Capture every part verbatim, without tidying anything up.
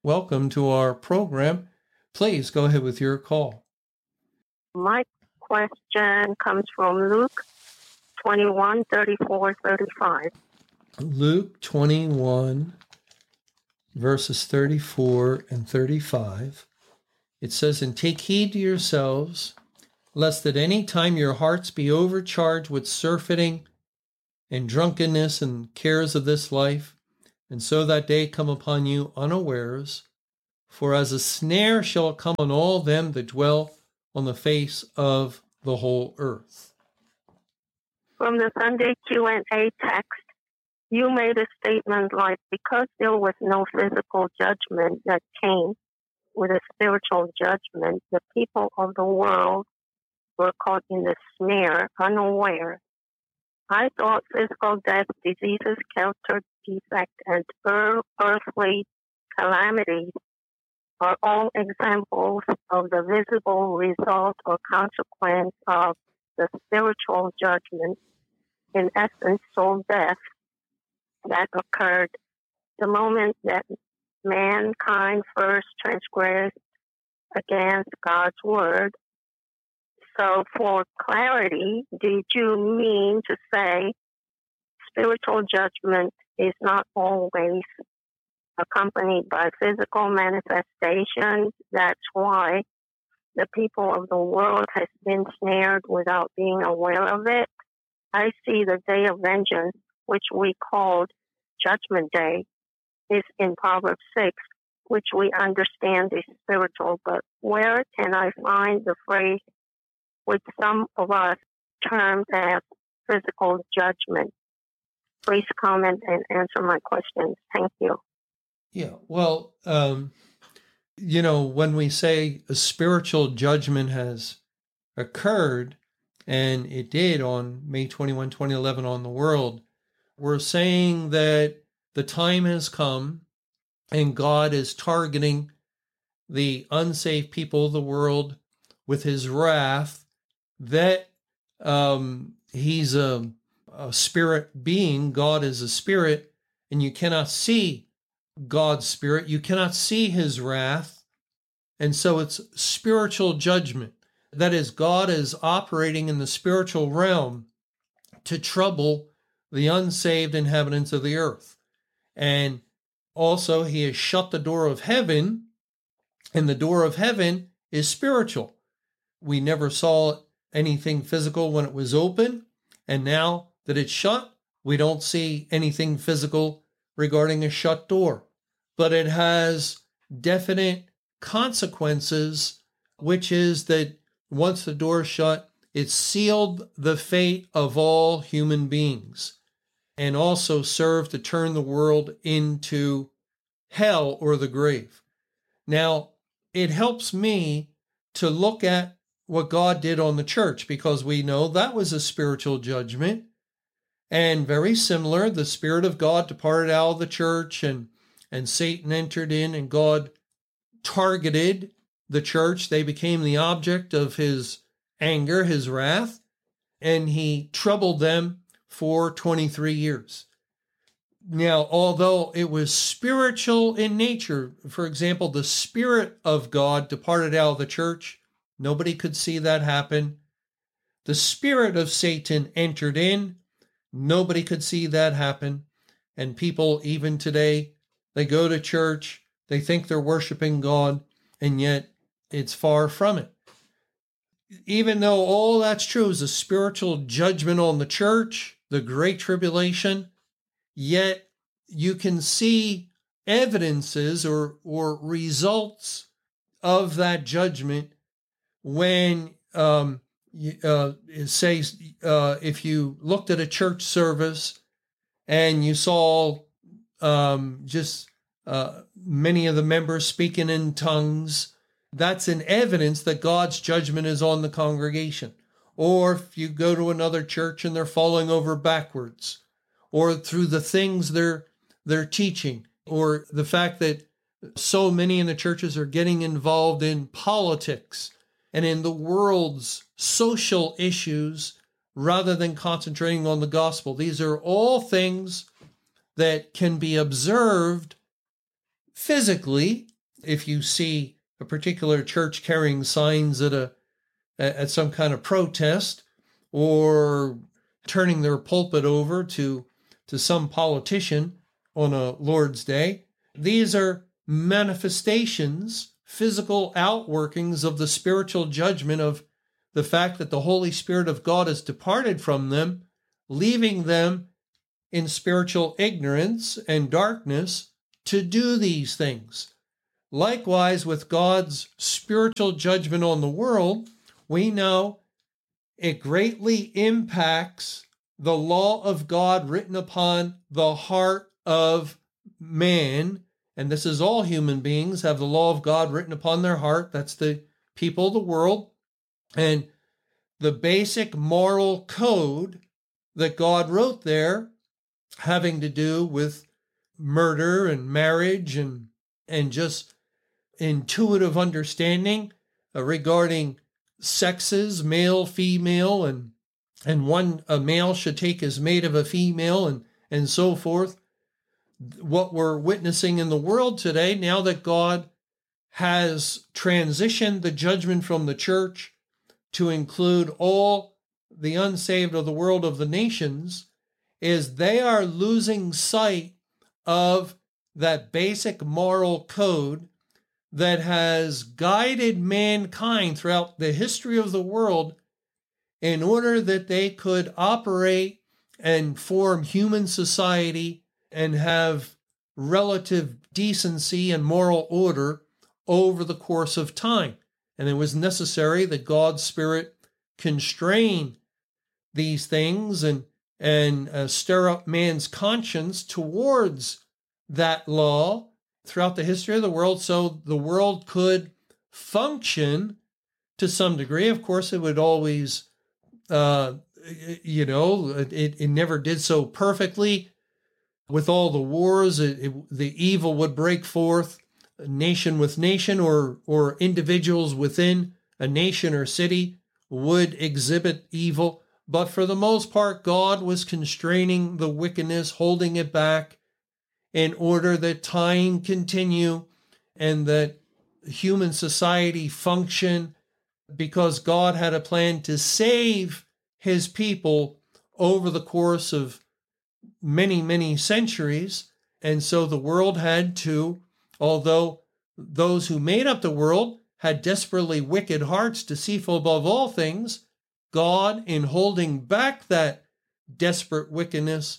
Welcome to our program. Please go ahead with your call. My question comes from Luke twenty-one, thirty-four, thirty-five. Luke twenty-one, verses thirty-four and thirty-five. It says, "And take heed to yourselves, lest at any time your hearts be overcharged with surfeiting and drunkenness and cares of this life, and so that day come upon you unawares. For as a snare shall it come on all them that dwell on the face of the whole earth." From the Sunday Q and A text, you made a statement like, because there was no physical judgment that came with a spiritual judgment, the people of the world were caught in the snare, unaware. I thought physical death, diseases, character defect, and earthly calamities are all examples of the visible result or consequence of the spiritual judgment, in essence, soul death, that occurred the moment that mankind first transgressed against God's word. So for clarity, did you mean to say spiritual judgment is not always accompanied by physical manifestations? That's why the people of the world has been snared without being aware of it. I see the day of vengeance, which we called Judgment Day, is in Proverbs six, which we understand is spiritual. But where can I find the phrase which some of us termed as physical judgment? Please comment and answer my questions. Thank you. Yeah, well, um, you know, when we say a spiritual judgment has occurred, and it did on May twenty-first, twenty eleven on the world, we're saying that the time has come and God is targeting the unsaved people of the world with his wrath, that um, he's a, a spirit being. God is a spirit, and you cannot see God's spirit. You cannot see his wrath. And so it's spiritual judgment. That is, God is operating in the spiritual realm to trouble the unsaved inhabitants of the earth. And also, he has shut the door of heaven, and the door of heaven is spiritual. We never saw anything physical when it was open, and now that it's shut, we don't see anything physical regarding a shut door. But it has definite consequences, which is that once the door is shut, it sealed the fate of all human beings, and also served to turn the world into hell or the grave. Now, it helps me to look at what God did on the church, because we know that was a spiritual judgment. And very similar, the Spirit of God departed out of the church, and, and Satan entered in, and God targeted the church. They became the object of his anger, his wrath, and he troubled them for twenty-three years. Now, although it was spiritual in nature, for example, the Spirit of God departed out of the church, nobody could see that happen. The spirit of Satan entered in, nobody could see that happen. And people, even today, they go to church, they think they're worshiping God, and yet it's far from it. Even though all that's true is a spiritual judgment on the church, the Great Tribulation, yet you can see evidences or, or results of that judgment when, um, uh, say, uh, if you looked at a church service and you saw um, just uh, many of the members speaking in tongues, that's an evidence that God's judgment is on the congregation. Or if you go to another church and they're falling over backwards, or through the things they're they're teaching, or the fact that so many in the churches are getting involved in politics and in the world's social issues rather than concentrating on the gospel. These are all things that can be observed physically if you see a particular church carrying signs at a at some kind of protest, or turning their pulpit over to, to some politician on a Lord's Day, these are manifestations, physical outworkings of the spiritual judgment of the fact that the Holy Spirit of God has departed from them, leaving them in spiritual ignorance and darkness to do these things. Likewise, with God's spiritual judgment on the world, we know it greatly impacts the law of God written upon the heart of man. And this is all human beings have the law of God written upon their heart. That's the people of the world. And the basic moral code that God wrote there, having to do with murder and marriage and, and just intuitive understanding uh, regarding sexes, male, female, and and one a male should take his mate of a female, and and so forth. What we're witnessing in the world today, now that God has transitioned the judgment from the church to include all the unsaved of the world of the nations, is they are losing sight of that basic moral code that has guided mankind throughout the history of the world in order that they could operate and form human society and have relative decency and moral order over the course of time. And it was necessary that God's Spirit constrain these things and, and uh, stir up man's conscience towards that law throughout the history of the world, so the world could function to some degree. Of course, it would always, uh, you know, it, it never did so perfectly. With all the wars, it, it, the evil would break forth, nation with nation, or or individuals within a nation or city would exhibit evil. But for the most part, God was constraining the wickedness, holding it back, in order that time continue and that human society function, because God had a plan to save his people over the course of many, many centuries. And so the world had to, although those who made up the world had desperately wicked hearts, deceitful above all things, God, in holding back that desperate wickedness,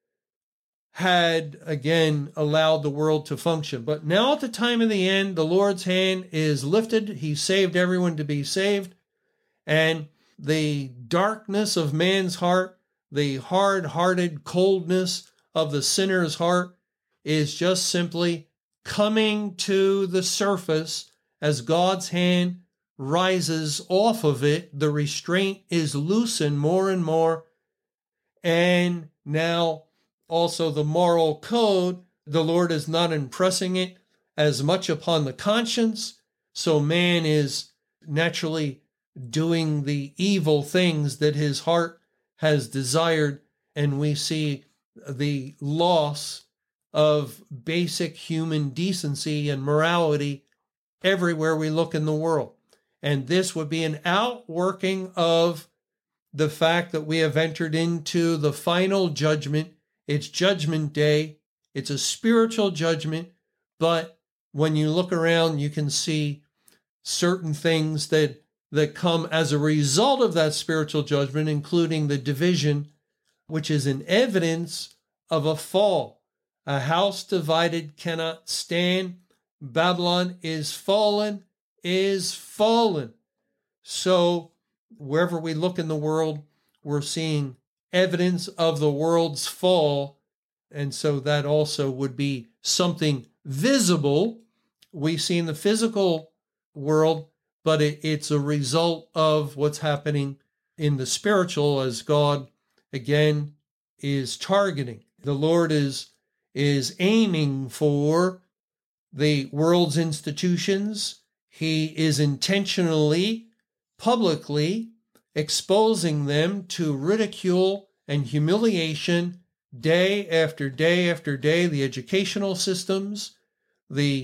had again allowed the world to function. But now at the time of the end, the Lord's hand is lifted. He saved everyone to be saved. And the darkness of man's heart, the hard-hearted coldness of the sinner's heart, is just simply coming to the surface as God's hand rises off of it. The restraint is loosened more and more. And now also the moral code, the Lord is not impressing it as much upon the conscience. So man is naturally doing the evil things that his heart has desired. And we see the loss of basic human decency and morality everywhere we look in the world. And this would be an outworking of the fact that we have entered into the final judgment. It's Judgment Day. It's a spiritual judgment. But when you look around, you can see certain things that, that come as a result of that spiritual judgment, including the division, which is an evidence of a fall. A house divided cannot stand. Babylon is fallen, is fallen. So wherever we look in the world, we're seeing evidence of the world's fall. And so that also would be something visible we see in the physical world, but it, it's a result of what's happening in the spiritual, as God, again, is targeting. The Lord is, is aiming for the world's institutions. He is intentionally, publicly exposing them to ridicule and humiliation day after day after day. The educational systems, the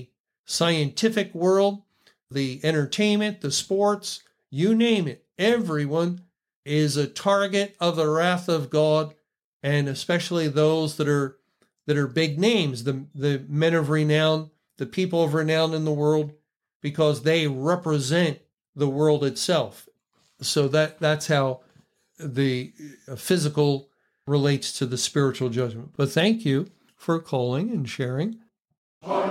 scientific world, the entertainment, the sports, you name it. Everyone is a target of the wrath of God, and especially those that are that are big names, the, the men of renown, the people of renown in the world, because they represent the world itself. So that that's how the physical relates to the spiritual judgment. But thank you for calling and sharing.